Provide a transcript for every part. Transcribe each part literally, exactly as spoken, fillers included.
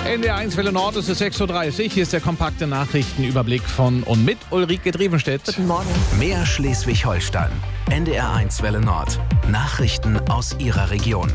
N D R eins Welle Nord, es ist sechs Uhr dreißig. Hier ist der kompakte Nachrichtenüberblick von und mit Ulrike Drevenstedt. Guten Morgen. Mehr Schleswig-Holstein. N D R eins Welle Nord. Nachrichten aus Ihrer Region.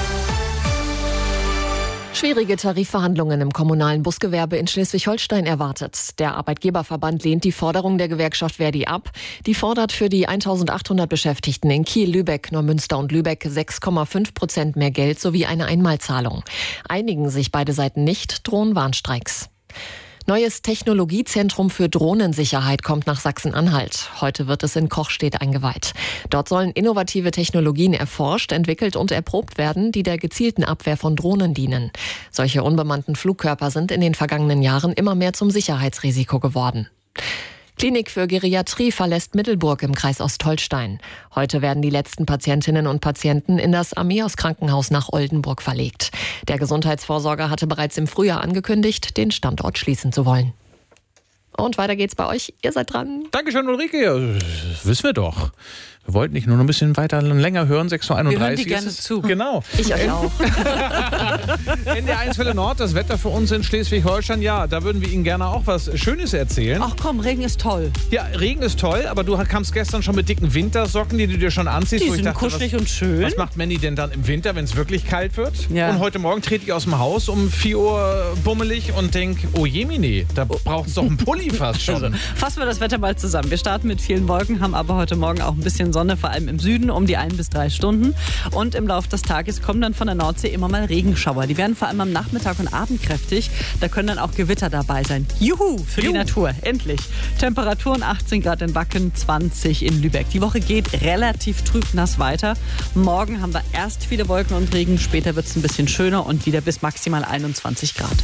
Schwierige Tarifverhandlungen im kommunalen Busgewerbe in Schleswig-Holstein erwartet. Der Arbeitgeberverband lehnt die Forderung der Gewerkschaft ver.di ab. Die fordert für die eintausendachthundert Beschäftigten in Kiel, Lübeck, Neumünster und Lübeck sechs Komma fünf Prozent mehr Geld sowie eine Einmalzahlung. Einigen sich beide Seiten nicht, drohen Warnstreiks. Neues Technologiezentrum für Drohnensicherheit kommt nach Sachsen-Anhalt. Heute wird es in Kochstedt eingeweiht. Dort sollen innovative Technologien erforscht, entwickelt und erprobt werden, die der gezielten Abwehr von Drohnen dienen. Solche unbemannten Flugkörper sind in den vergangenen Jahren immer mehr zum Sicherheitsrisiko geworden. Klinik für Geriatrie verlässt Middelburg im Kreis Ostholstein. Heute werden die letzten Patientinnen und Patienten in das Ameos-Krankenhaus nach Oldenburg verlegt. Der Gesundheitsvorsorger hatte bereits im Frühjahr angekündigt, den Standort schließen zu wollen. Und weiter geht's bei euch. Ihr seid dran. Dankeschön, Ulrike. Ja, das wissen wir doch. Wir wollten nicht nur noch ein bisschen weiter und länger hören. sechs Uhr einunddreißig. Wir hören die gerne zu. Genau. Ich euch auch. N D R eins Welle Nord, das Wetter für uns in Schleswig-Holstein. Ja, da würden wir Ihnen gerne auch was Schönes erzählen. Ach komm, Regen ist toll. Ja, Regen ist toll, aber du kamst gestern schon mit dicken Wintersocken, die du dir schon anziehst. Die wo ich sind dachte, kuschelig was, und schön. Was macht Manny denn dann im Winter, wenn es wirklich kalt wird? Ja. Und heute Morgen trete ich aus dem Haus um vier Uhr bummelig und denke, oh Jemine, da braucht es doch einen Pulli fast schon. Also, fassen wir das Wetter mal zusammen. Wir starten mit vielen Wolken, haben aber heute Morgen auch ein bisschen Sonne, vor allem im Süden, um die ein bis drei Stunden. Und im Laufe des Tages kommen dann von der Nordsee immer mal Regenschauer. Die werden vor allem am Nachmittag und Abend kräftig. Da können dann auch Gewitter dabei sein. Juhu, für Juhu. Die Natur, endlich. Temperaturen achtzehn Grad in Wacken, zwanzig in Lübeck. Die Woche geht relativ trübnass weiter. Morgen haben wir erst viele Wolken und Regen, später wird es ein bisschen schöner und wieder bis maximal einundzwanzig Grad.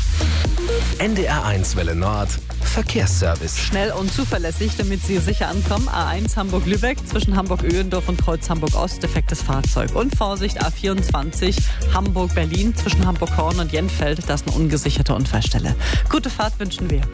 N D R eins Welle Nord. Verkehrsservice. Schnell und zuverlässig, damit Sie sicher ankommen. A eins Hamburg-Lübeck zwischen Hamburg-Öhendorf und Kreuz Hamburg-Ost, defektes Fahrzeug. Und Vorsicht, A vierundzwanzig Hamburg-Berlin zwischen Hamburg-Horn und Jenfeld. Das ist eine ungesicherte Unfallstelle. Gute Fahrt wünschen wir.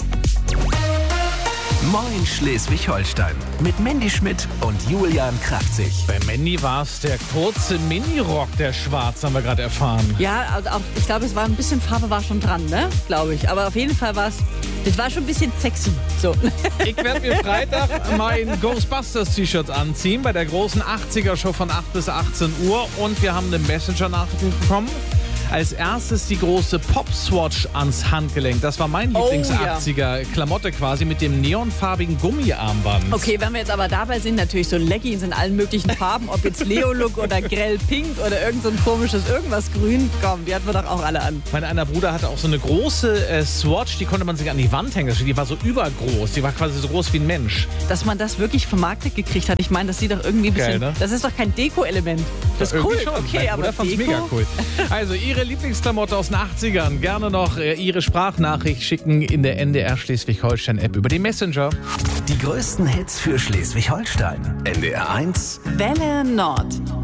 Moin Schleswig-Holstein mit Mandy Schmidt und Julian Kraftzig. Bei Mandy war es der kurze Minirock, der schwarz, haben wir gerade erfahren. Ja, also auch, ich glaube, es war ein bisschen Farbe war schon dran, ne? Glaube ich. Aber auf jeden Fall war es, das war schon ein bisschen sexy. So. Ich werde mir Freitag mein Ghostbusters-T-Shirt anziehen bei der großen achtziger-Show von acht bis achtzehn Uhr. Und wir haben eine Messenger-Nachricht bekommen. Als erstes die große Pop-Swatch ans Handgelenk. Das war mein Lieblings-achtziger-Klamotte quasi mit dem neonfarbigen Gummiarmband. Okay, wenn wir jetzt aber dabei sind, natürlich so Leggings in allen möglichen Farben, ob jetzt Leo-Look oder grell pink oder irgend so ein komisches irgendwas grün. Komm, die hatten wir doch auch alle an. Mein einer Bruder hatte auch so eine große äh, Swatch, die konnte man sich an die Wand hängen. Die war so übergroß, die war quasi so groß wie ein Mensch. Dass man das wirklich vermarktet gekriegt hat, ich meine, das sieht doch irgendwie ein bisschen... Geil, ne? Das ist doch kein Deko-Element. Das ist ja, cool, schon. okay, mein aber Bruder fand's Deko? mega cool. Also Ihre Lieblingsklamotte aus den achtzigern. Gerne noch äh, Ihre Sprachnachricht schicken in der N D R Schleswig-Holstein-App über den Messenger. Die größten Hits für Schleswig-Holstein. N D R eins Welle Nord.